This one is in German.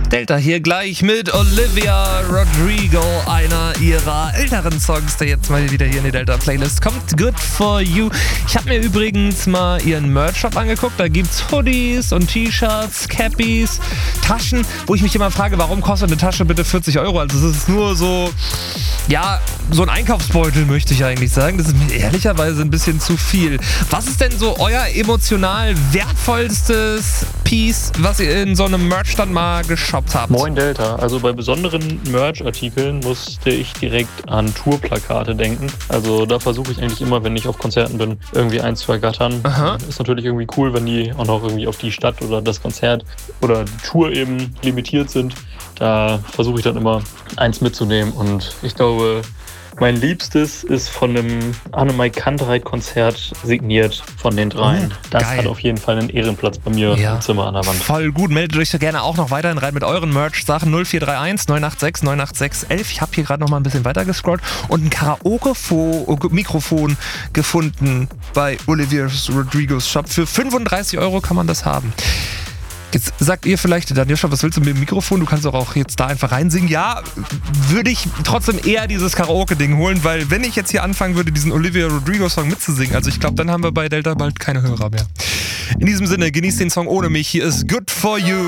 Delta hier gleich mit Olivia Rodrigo, einer ihrer älteren Songs, der jetzt mal wieder hier in die Delta-Playlist kommt. Good for you. Ich habe mir übrigens mal ihren Merch-Shop angeguckt. Da gibt's Hoodies und T-Shirts, Cappies, Taschen, wo ich mich immer frage, warum kostet eine Tasche bitte 40 Euro? Also es ist nur so, ja, so ein Einkaufsbeutel, möchte ich eigentlich sagen. Das ist mir ehrlicherweise ein bisschen zu viel. Was ist denn so euer emotional wertvollstes Piece, was ihr in so einem Merch-Stand mal geshoppt habt? Moin Delta. Also bei besonderen Merch-Artikeln musste ich direkt an Tourplakate denken. Also da versuche ich eigentlich immer, wenn ich auf Konzerten bin, irgendwie eins zu ergattern. Aha. Ist natürlich irgendwie cool, wenn die auch noch irgendwie auf die Stadt oder das Konzert oder die Tour eben limitiert sind. Da versuche ich dann immer eins mitzunehmen und ich glaube, mein Liebstes ist von einem Annemai Kantereit-Konzert signiert von den dreien. Das geil. hat auf jeden Fall einen Ehrenplatz bei mir im Zimmer an der Wand. Voll gut, meldet euch doch gerne auch noch weiterhin rein mit euren Merch-Sachen. 0431 986 986 11. Ich habe hier gerade noch mal ein bisschen weiter gescrollt und ein Karaoke-Mikrofon gefunden bei Olivia Rodrigos Shop. Für 35 Euro kann man das haben. Jetzt sagt ihr vielleicht, Daniel, was willst du mit dem Mikrofon? Du kannst doch auch jetzt da einfach reinsingen. Ja, würde ich trotzdem eher dieses Karaoke-Ding holen, weil wenn ich jetzt hier anfangen würde, diesen Olivia Rodrigo-Song mitzusingen, also ich glaube, dann haben wir bei Delta bald keine Hörer mehr. In diesem Sinne, genießt den Song ohne mich. Hier ist Good For You.